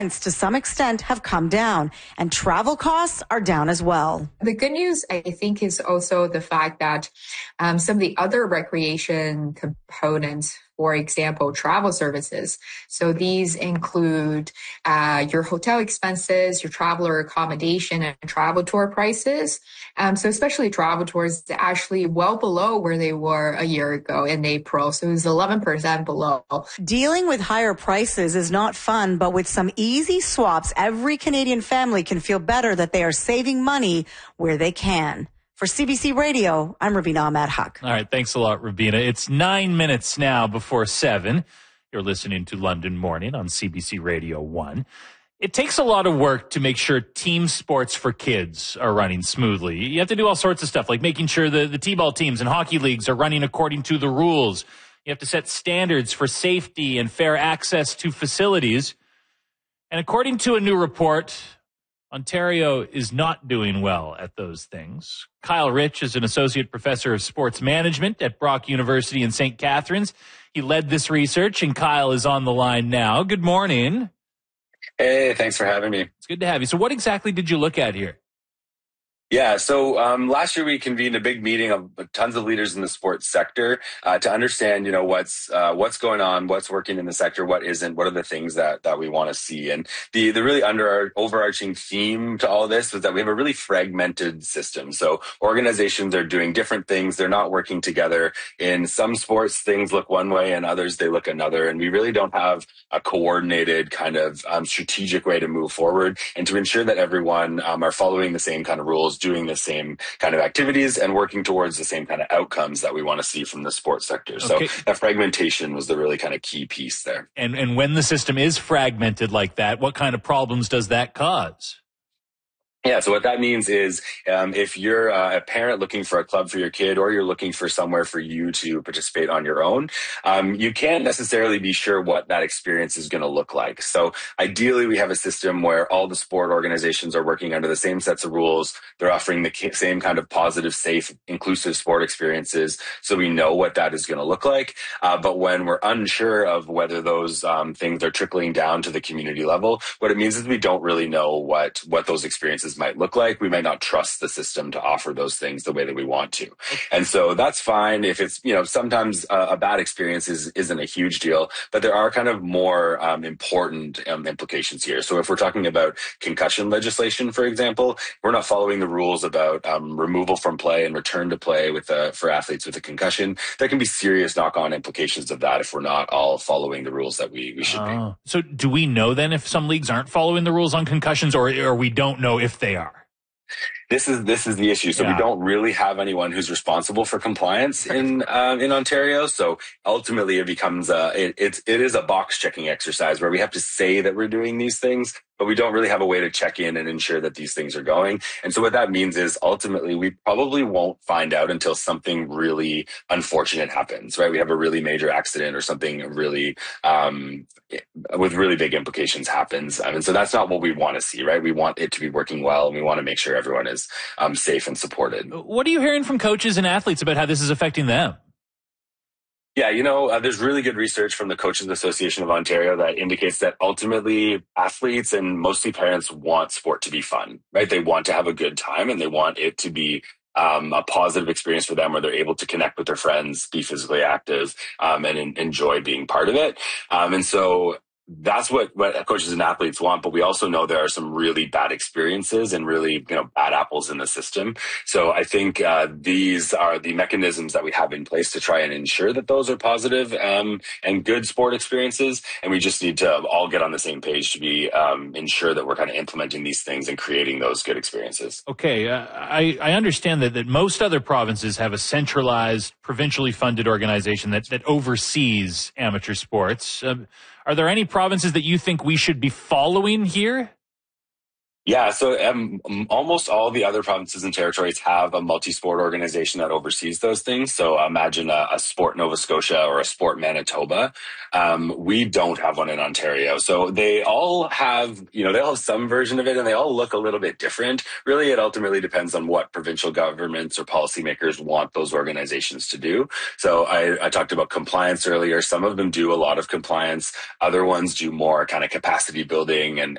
to some extent have come down, and travel costs are down as well. The good news, I think, is also the fact that some of the other recreation components, for example, travel services. So these include your hotel expenses, your traveler accommodation, and travel tour prices. So especially travel tours, actually well below where they were a year ago in April. So it was 11% below. Dealing with higher prices is not fun, but with some easy swaps, every Canadian family can feel better that they are saving money where they can. For CBC Radio, I'm Rubina Ahmed-Haq. All right, thanks a lot, Rubina. It's 9 minutes now before 7. You're listening to London Morning on CBC Radio 1. It takes a lot of work to make sure team sports for kids are running smoothly. You have to do all sorts of stuff, like making sure the T-ball teams and hockey leagues are running according to the rules. You have to set standards for safety and fair access to facilities. And according to a new report, Ontario is not doing well at those things. Kyle Rich is an associate professor of sports management at Brock University in St. Catharines. He led this research, and Kyle is on the line now. Good morning. Hey, thanks for having me. It's good to have you. So what exactly did you look at here? Yeah, so last year we convened a big meeting of tons of leaders in the sports sector to understand, what's going on, what's working in the sector, what isn't, what are the things that we want to see. And the really overarching theme to all of this was that we have a really fragmented system. So organizations are doing different things. They're not working together. In some sports, things look one way, and others, they look another. And we really don't have a coordinated kind of strategic way to move forward and to ensure that everyone are following the same kind of rules, doing the same kind of activities, and working towards the same kind of outcomes that we want to see from the sports sector. Okay. So that fragmentation was the really kind of key piece there. And when the system is fragmented like that, what kind of problems does that cause? Yeah, so what that means is if you're a parent looking for a club for your kid, or you're looking for somewhere for you to participate on your own, you can't necessarily be sure what that experience is going to look like. So ideally, we have a system where all the sport organizations are working under the same sets of rules. They're offering the same kind of positive, safe, inclusive sport experiences, so we know what that is going to look like. But when we're unsure of whether those things are trickling down to the community level, what it means is we don't really know what those experiences might look like. We might not trust the system to offer those things the way that we want to. And so that's fine if it's, sometimes a bad experience isn't a huge deal, but there are kind of more important implications here. So if we're talking about concussion legislation, for example, we're not following the rules about removal from play and return to play for athletes with a concussion. There can be serious knock-on implications of that if we're not all following the rules that we should be. So do we know then if some leagues aren't following the rules on concussions, or we don't know if they are? This is the issue. So we don't really have anyone who's responsible for compliance in Ontario. So ultimately, it becomes it is a box checking exercise where we have to say that we're doing these things, but we don't really have a way to check in and ensure that these things are going. And so what that means is ultimately we probably won't find out until something really unfortunate happens, right? We have a really major accident or something really with really big implications happens. And so that's not what we want to see, right? We want it to be working well, and we want to make sure everyone is safe and supported. What are you hearing from coaches and athletes about how this is affecting them? Yeah, there's really good research from the Coaches Association of Ontario that indicates that ultimately athletes and mostly parents want sport to be fun, right? They want to have a good time, and they want it to be a positive experience for them where they're able to connect with their friends, be physically active, and enjoy being part of it. And so that's what coaches and athletes want, but we also know there are some really bad experiences and really, bad apples in the system. So I think these are the mechanisms that we have in place to try and ensure that those are positive and good sport experiences. And we just need to all get on the same page to be ensure that we're kind of implementing these things and creating those good experiences. Okay, I understand that most other provinces have a centralized, provincially funded organization that oversees amateur sports. Are there any provinces that you think we should be following here? Yeah, so almost all the other provinces and territories have a multi-sport organization that oversees those things. So imagine a Sport Nova Scotia or a Sport Manitoba. We don't have one in Ontario. So they all have, they all have some version of it, and they all look a little bit different. Really, it ultimately depends on what provincial governments or policymakers want those organizations to do. So I talked about compliance earlier. Some of them do a lot of compliance. Other ones do more kind of capacity building and